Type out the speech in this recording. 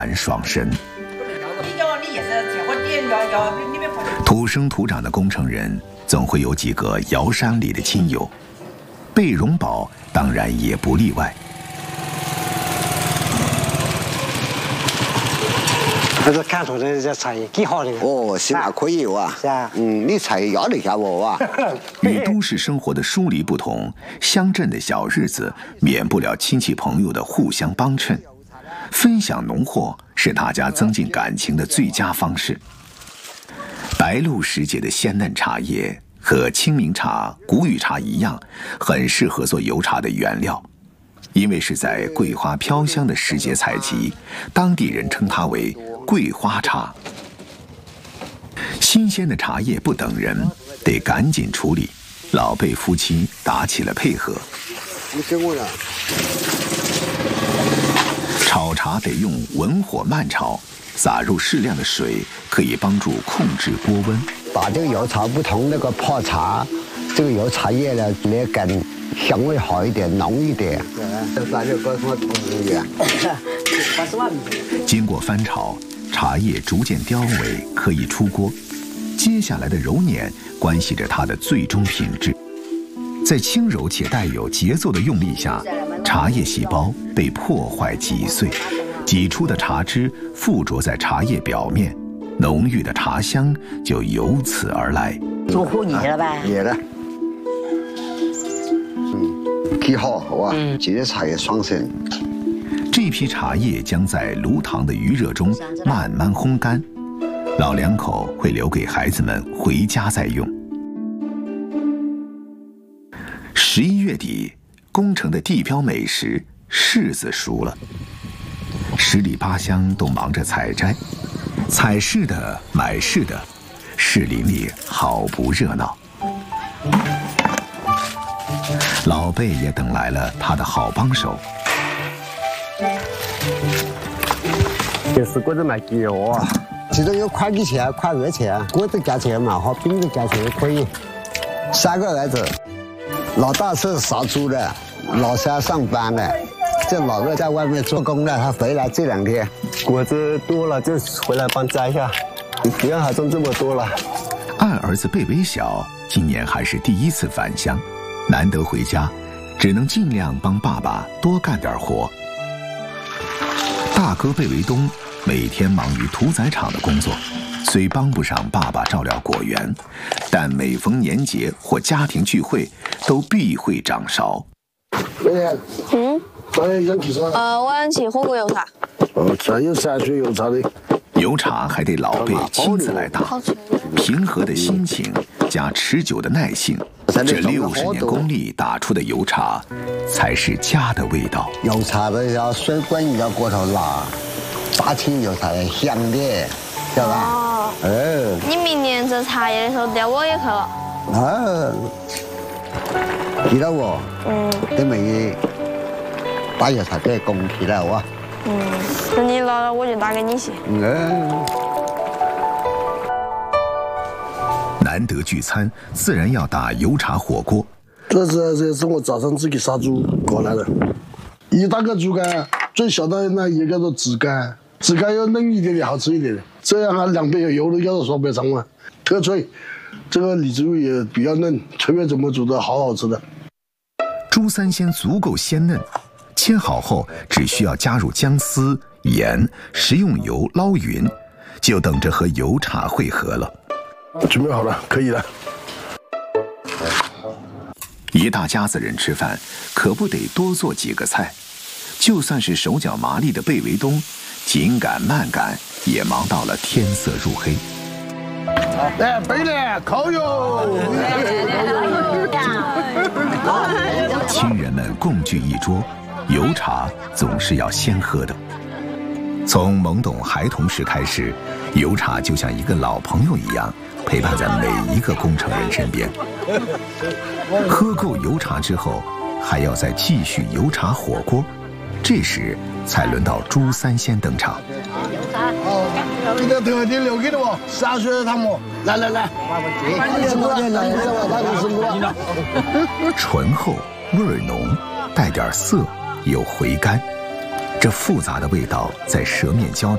爽身。土生土长的工程人总会有几个瑶山里的亲友，贝荣宝当然也不例外。 这是看出来这茶叶几好的哦，起码可以哇。 是啊， 你茶叶要得下我哇。 与都市生活的疏离不同，乡镇的小日子免不了亲戚朋友的互相帮衬，分享农货是大家增进感情的最佳方式。白露时节的鲜嫩茶叶和清明茶、谷雨茶一样，很适合做油茶的原料。因为是在桂花飘香的时节采集，当地人称它为桂花茶。新鲜的茶叶不等人，得赶紧处理。老贝夫妻打起了配合。 你给我了。 炒茶得用文火慢炒，撒入适量的水，可以帮助控制锅温。 把这个油茶不同那个泡茶，这个油茶叶呢，那感香味好一点，浓一点。 经过翻炒，茶叶逐渐凋萎，可以出锅。接下来的揉捻关系着它的最终品质。在轻柔且带有节奏的用力下，茶叶细胞被破坏挤碎，挤出的茶汁附着在茶叶表面，浓郁的茶香就由此而来。 做火热了吧？ 热了。挺好，好吧？今天茶叶爽身。 这批茶叶将在炉膛的余热中慢慢烘干，老两口会留给孩子们回家再用。11月底，宫城的地标美食柿子熟了，十里八乡都忙着采摘，采柿的、买柿的，士林里好不热闹。老贝也等来了他的好帮手。 这是锅子卖鸡肉啊， 其中有快1钱、快2钱，锅子价钱蛮好，饼的价钱也可以。3个儿子，老大是杀猪的，老三上班的，这老二在外面做工的，他回来这2天。 果子多了就回来帮摘一下，不要还种这么多了。 二儿子贝维小今年还是第1次返乡，难得回家，只能尽量帮爸爸多干点活。大哥贝维东每天忙于屠宰场的工作，虽帮不上爸爸照料果园，但每逢年节或家庭聚会，都必会掌勺。 我想吃火锅油茶。 这有山水油茶的。 油茶还得老贝亲自来打，平和的心情加持久的耐性，这60年功力打出的油茶，才是家的味道。 油茶的要水滚要过头辣，炸青油茶香的，晓得吧？ 你明年摘茶叶的时候带我也去了。 记得我。等没把油茶给供起来哇。 等你老了我就打给你去。 难得聚餐，自然要打油茶火锅。 这是我早上自己杀猪搞来的，一大个猪肝，最小的那一个是子肝，子肝要嫩一点点，好吃一点的，这样2倍有油的叫做双倍肠嘛，特脆。这个里脊肉也比较嫩，随便怎么煮都好吃的。 猪三鲜足够鲜嫩，切好后只需要加入姜丝、盐、食用油捞匀，就等着和油茶汇合了。 准备好了，可以了。 一大家子人吃饭，可不得多做几个菜。就算是手脚麻利的贝维东，紧赶慢赶，也忙到了天色入黑。 来，背的烤肉。 亲人们共聚一桌，油茶总是要先喝的。从懵懂孩童时开始，油茶就像一个老朋友一样，陪伴在每一个工程人身边。喝够油茶之后，还要再继续油茶火锅，这时才轮到猪三鲜登场。 你的特点留给了我，3岁的汤姆，来， 醇厚，味儿浓，带点涩，有回甘，这复杂的味道在舌面交